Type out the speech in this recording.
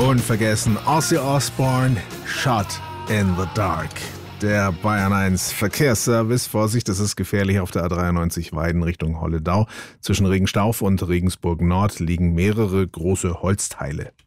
Unvergessen Ozzy Osbourne, Shot in the Dark. Der Bayern 1 Verkehrsservice. Vorsicht, es ist gefährlich auf der A93 Weiden Richtung Holledau. Zwischen Regenstauf und Regensburg Nord liegen mehrere große Holzteile.